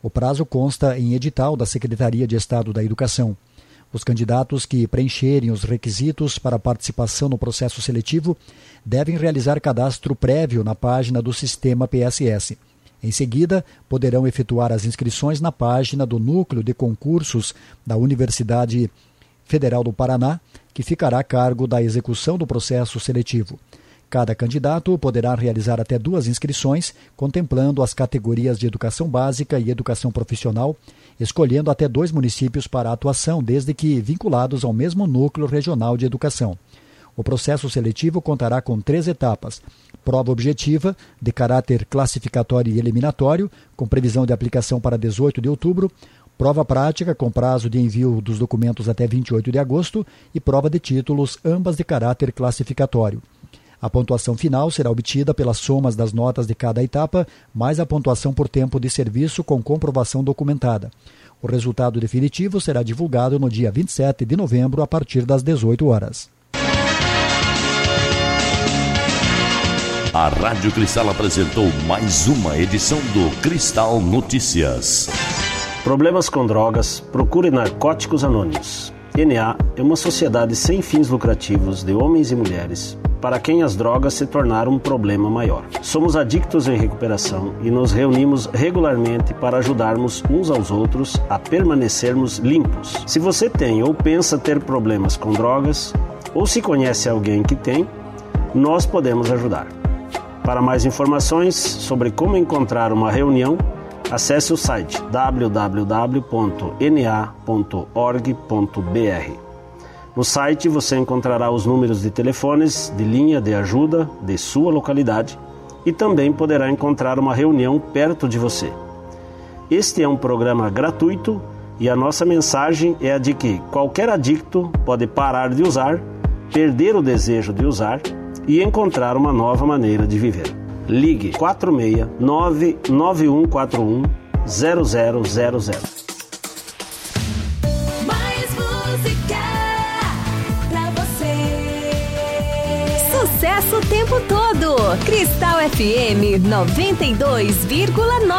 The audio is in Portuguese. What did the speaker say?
O prazo consta em edital da Secretaria de Estado da Educação. Os candidatos que preencherem os requisitos para participação no processo seletivo devem realizar cadastro prévio na página do Sistema PSS. Em seguida, poderão efetuar as inscrições na página do Núcleo de Concursos da Universidade Federal do Paraná, que ficará a cargo da execução do processo seletivo. Cada candidato poderá realizar até 2 inscrições, contemplando as categorias de educação básica e educação profissional, escolhendo até 2 municípios para a atuação, desde que vinculados ao mesmo núcleo regional de educação. O processo seletivo contará com 3 etapas. Prova objetiva, de caráter classificatório e eliminatório, com previsão de aplicação para 18 de outubro, prova prática, com prazo de envio dos documentos até 28 de agosto, e prova de títulos, ambas de caráter classificatório. A pontuação final será obtida pelas somas das notas de cada etapa, mais a pontuação por tempo de serviço com comprovação documentada. O resultado definitivo será divulgado no dia 27 de novembro, a partir das 18 horas. A Rádio Cristal apresentou mais uma edição do Cristal Notícias. Problemas com drogas, procure Narcóticos Anônimos. NA é uma sociedade sem fins lucrativos de homens e mulheres para quem as drogas se tornaram um problema maior. Somos adictos em recuperação e nos reunimos regularmente para ajudarmos uns aos outros a permanecermos limpos. Se você tem ou pensa ter problemas com drogas, ou se conhece alguém que tem, nós podemos ajudar. Para mais informações sobre como encontrar uma reunião, acesse o site www.na.org.br. No site você encontrará os números de telefones de linha de ajuda de sua localidade e também poderá encontrar uma reunião perto de você. Este é um programa gratuito e a nossa mensagem é a de que qualquer adicto pode parar de usar, perder o desejo de usar e encontrar uma nova maneira de viver. Ligue 469-9141-0000. Sucesso o tempo todo. Cristal FM 92,9.